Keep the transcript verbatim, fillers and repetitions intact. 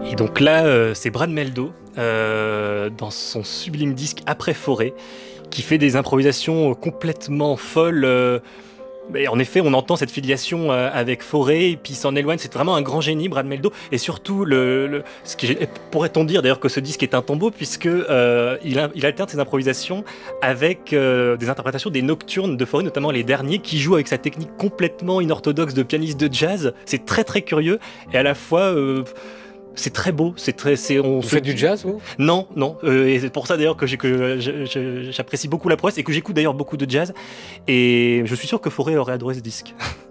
Et donc là, euh, c'est Brad Meldo, euh, dans son sublime disque Après Forêt, qui fait des improvisations complètement folles. euh, mais en effet, on entend cette filiation euh, avec Forêt, et puis il s'en éloigne. C'est vraiment un grand génie, Brad Meldo. Et surtout, le, le- ce qui, pourrait-on dire d'ailleurs que ce disque est un tombeau, puisque euh, il, a- il alterne ses improvisations avec euh, des interprétations des nocturnes de Forêt, notamment les derniers, qui jouent avec sa technique complètement inorthodoxe de pianiste de jazz. C'est très très curieux, et à la fois... euh, c'est très beau, c'est très, c'est, on Vous se faites du dit- jazz, vous? Non, non, euh, et c'est pour ça d'ailleurs que, j'ai, que je- je- j'apprécie beaucoup la prouesse et que j'écoute d'ailleurs beaucoup de jazz. Et je suis sûr que Forêt aurait adoré ce disque.